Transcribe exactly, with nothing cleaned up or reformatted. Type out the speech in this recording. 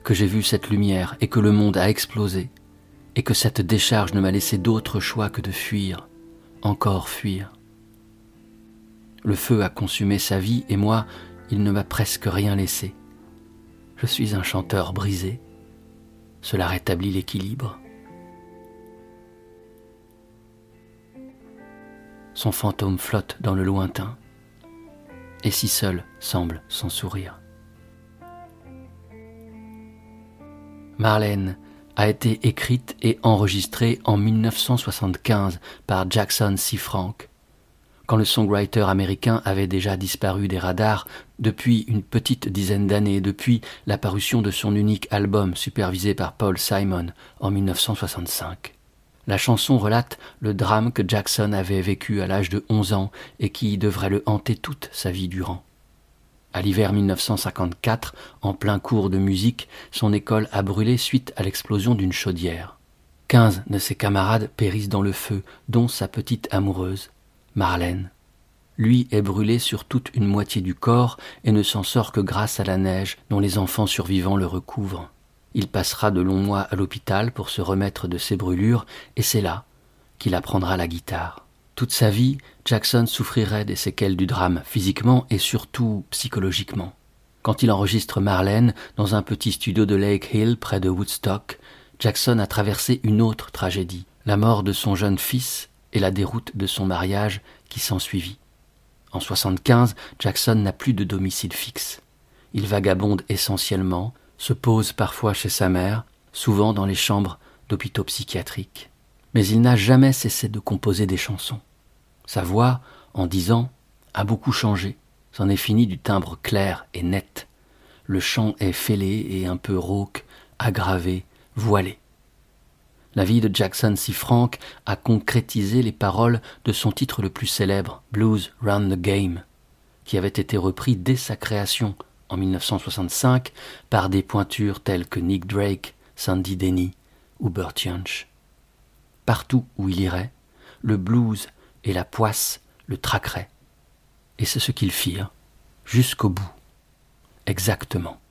que j'ai vu cette lumière et que le monde a explosé, et que cette décharge ne m'a laissé d'autre choix que de fuir, encore fuir. Le feu a consumé sa vie et moi, il ne m'a presque rien laissé. Je suis un chanteur brisé. Cela rétablit l'équilibre. Son fantôme flotte dans le lointain, et si seul semble son sourire. Marlène a été écrite et enregistrée en mille neuf cent soixante-quinze par Jackson C. Frank, quand le songwriter américain avait déjà disparu des radars depuis une petite dizaine d'années, depuis la parution de son unique album supervisé par Paul Simon en mille neuf cent soixante-cinq. La chanson relate le drame que Jackson avait vécu à l'âge de onze ans et qui devrait le hanter toute sa vie durant. À l'hiver mille neuf cent cinquante-quatre, en plein cours de musique, son école a brûlé suite à l'explosion d'une chaudière. Quinze de ses camarades périssent dans le feu, dont sa petite amoureuse, Marlène. Lui est brûlé sur toute une moitié du corps et ne s'en sort que grâce à la neige dont les enfants survivants le recouvrent. Il passera de longs mois à l'hôpital pour se remettre de ses brûlures et c'est là qu'il apprendra la guitare. Toute sa vie, Jackson souffrirait des séquelles du drame, physiquement et surtout psychologiquement. Quand il enregistre Marlène dans un petit studio de Lake Hill près de Woodstock, Jackson a traversé une autre tragédie, la mort de son jeune fils et la déroute de son mariage qui s'ensuivit. En soixante-quinze, Jackson n'a plus de domicile fixe. Il vagabonde essentiellement, se pose parfois chez sa mère, souvent dans les chambres d'hôpitaux psychiatriques. Mais il n'a jamais cessé de composer des chansons. Sa voix, en dix ans, a beaucoup changé. C'en est fini du timbre clair et net. Le chant est fêlé et un peu rauque, aggravé, voilé. La vie de Jackson C. Frank a concrétisé les paroles de son titre le plus célèbre, Blues Run the Game, qui avait été repris dès sa création en mille neuf cent soixante-cinq par des pointures telles que Nick Drake, Sandy Denny ou Burt Jansch. Partout où il irait, le blues et la poisse le traqueraient. Et c'est ce qu'ils firent, jusqu'au bout, exactement.